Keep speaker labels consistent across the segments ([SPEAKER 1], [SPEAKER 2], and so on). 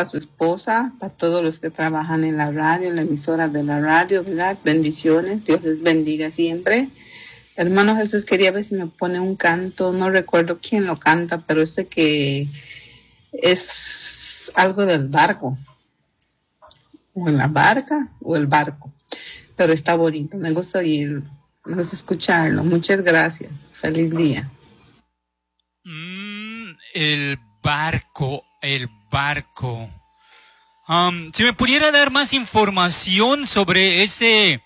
[SPEAKER 1] para su esposa, para todos los que trabajan en la radio, en la emisora de la radio, ¿verdad? Bendiciones, Dios les bendiga siempre. Hermano Jesús, quería ver si me pone un canto, no recuerdo quién lo canta, pero sé que es algo del barco, o en la barca, o el barco, pero está bonito, me gusta oírlo, me gusta escucharlo. Muchas gracias, feliz día.
[SPEAKER 2] El barco. Si me pudiera dar más información sobre ese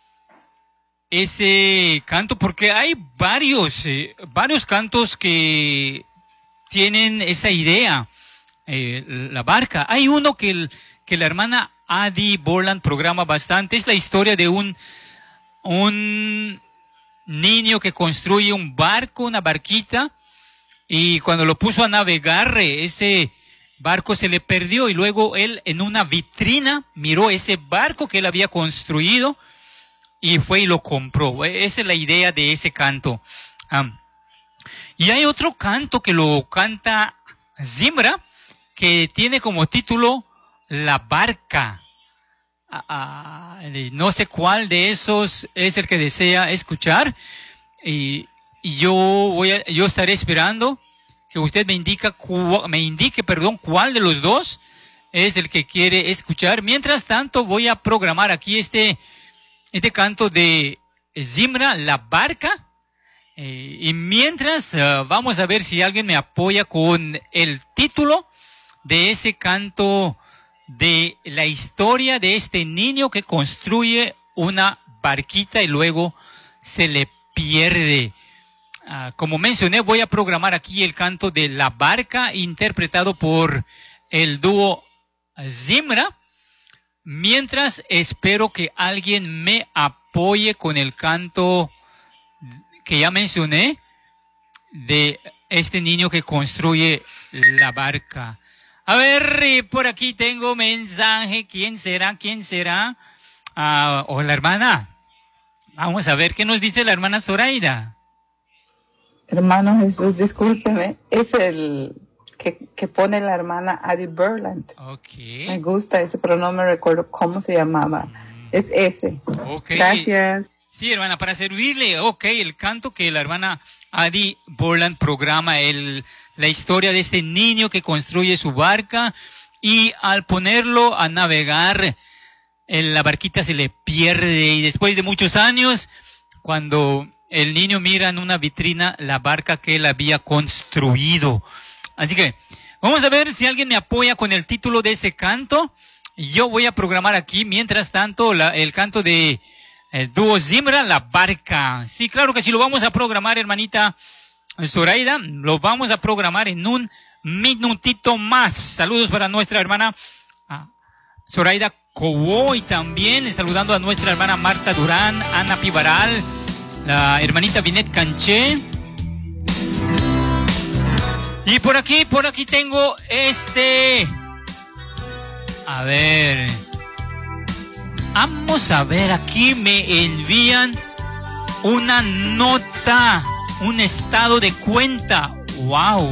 [SPEAKER 2] canto, porque hay varios cantos que tienen esa idea, la barca. Hay uno que la hermana Adi Borland programa bastante, es la historia de un niño que construye un barco, una barquita, y cuando lo puso a navegar, ese barco se le perdió, y luego él en una vitrina miró ese barco que él había construido y fue y lo compró. Esa es la idea de ese canto. Y hay otro canto que lo canta Zimra, que tiene como título La Barca. No sé cuál de esos es el que desea escuchar, y yo estaré esperando que usted me indique cuál de los dos es el que quiere escuchar. Mientras tanto, voy a programar aquí este canto de Zimra, La Barca, y mientras vamos a ver si alguien me apoya con el título de ese canto, de la historia de este niño que construye una barquita y luego se le pierde. Como mencioné, voy a programar aquí el canto de La Barca, interpretado por el dúo Zimra, mientras espero que alguien me apoye con el canto que ya mencioné, de este niño que construye la barca. A ver, por aquí tengo mensaje. ¿Quién será? Hola, hermana. Vamos a ver qué nos dice la hermana Zoraida.
[SPEAKER 1] Hermano Jesús, discúlpeme, es el que pone la hermana Adi Borland.
[SPEAKER 2] Okay.
[SPEAKER 1] Me gusta ese, pero no me recuerdo cómo se llamaba. Es ese.
[SPEAKER 2] Okay.
[SPEAKER 1] Gracias.
[SPEAKER 2] Sí, hermana, para servirle. Okay, el canto que la hermana Adi Borland programa, la historia de este niño que construye su barca, y al ponerlo a navegar, la barquita se le pierde, y después de muchos años, cuando el niño mira en una vitrina la barca que él había construido. Así que vamos a ver si alguien me apoya con el título de ese canto. Yo voy a programar aquí, mientras tanto, el canto de el dúo Zimra, La Barca. Sí, claro que sí, lo vamos a programar, hermanita Zoraida. Lo vamos a programar en un minutito más. Saludos para nuestra hermana Zoraida Cobo, y también saludando a nuestra hermana Marta Durán, Ana Pivaral, la hermanita Binet Canché. Y por aquí tengo a ver, vamos a ver, aquí me envían una nota, un estado de cuenta. ¡Wow!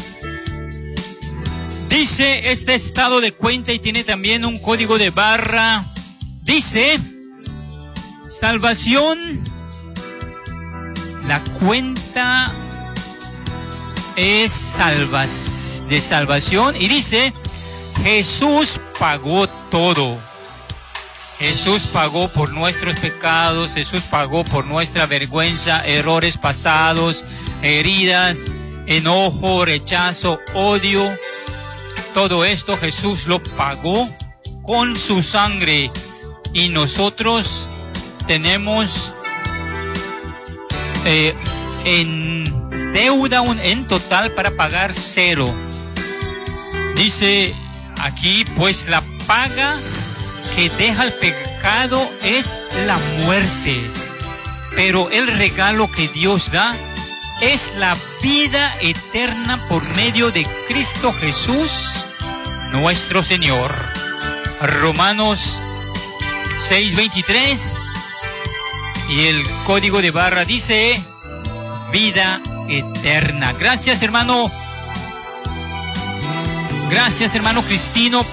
[SPEAKER 2] Dice este estado de cuenta, y tiene también un código de barra. Dice: salvación. La cuenta es de salvación, y dice: Jesús pagó todo. Jesús pagó por nuestros pecados, Jesús pagó por nuestra vergüenza, errores pasados, heridas, enojo, rechazo, odio. Todo esto Jesús lo pagó con su sangre, y nosotros tenemos en deuda en total para pagar 0. Dice aquí: pues la paga que deja el pecado es la muerte, pero el regalo que Dios da es la vida eterna por medio de Cristo Jesús nuestro Señor. Romanos 6:23, y el código de barra dice: vida eterna. Gracias, hermano Cristino,